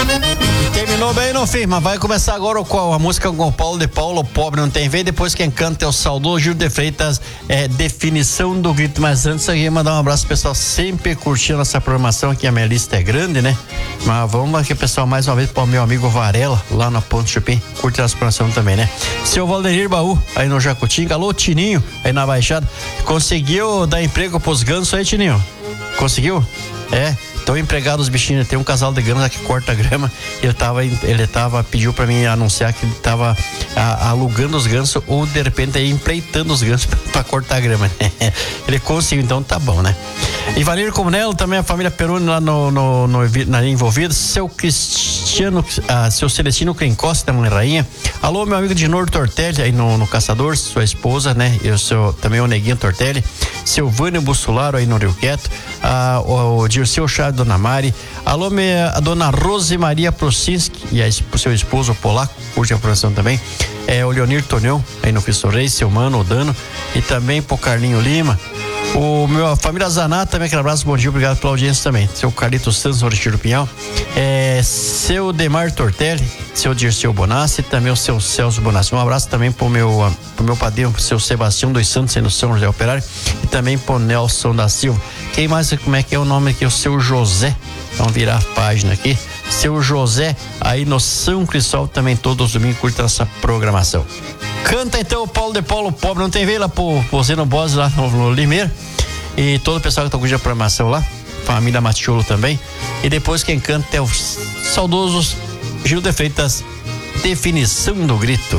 Terminou bem no fim, mas vai começar agora a música com o Paulo de Paulo, Pobre Não Tem Vez. Depois quem canta é o saudoso Gil de Freitas, Definição do Grito. Mas antes eu ia mandar um abraço pro pessoal sempre curtindo essa programação aqui. A minha lista é grande, né? Mas vamos aqui, pessoal, mais uma vez pro meu amigo Varela, lá na Ponte Chupim, curte essa programação também, né? Seu Valderir Baú, aí no Jacutinga. Alô, Tininho, aí na Baixada. Conseguiu dar emprego pros gansos aí, Tininho? Conseguiu? Estão empregados os bichinhos. Tem um casal de ganso que corta grama. Ele pediu pra mim anunciar que ele tava alugando os gansos ou de repente aí empreitando os gansos pra cortar grama. Ele conseguiu, então tá bom, né? E Valério Comunelo, também a família Peroni lá na envolvida. Seu Cristiano, seu Celestino Crencosta da Mãe Rainha. Alô, meu amigo Dinor Tortelli aí no Caçador, sua esposa, né? E também o Neguinho Tortelli. Seu Vânio Bussolaro aí no Rio Quieto. O Dirceu Chave, Dona Mari. Alô, a Dona Rose Maria Procinski e o seu esposo Polaco, curte a programação também. O Leonir Tonhão aí no Cristo Rei, seu mano, o Dano. E também pro Carlinho Lima. A família Zanata também, aquele abraço, bom dia, obrigado pela audiência também. Seu Carlito Santos, Orestido Pinhal. Seu Demar Tortelli, seu Dirceu Bonassi, também o seu Celso Bonassi. Um abraço também pro meu padrinho, pro seu Sebastião dos Santos, aí no São José Operário. E também pro Nelson da Silva. Quem mais, como é que é o nome aqui? O seu José. Vamos virar a página aqui. Seu José, aí no São Cristóvão, também todos os domingos curta essa programação. Canta então o Paulo de Paulo, Pobre Não Tem Vez, lá pro Zeno Bose, lá no Limeira. E todo o pessoal que tá curtindo a programação lá, família Matiolo também. E depois quem canta é o saudoso Gil de Freitas, Definição do Grito.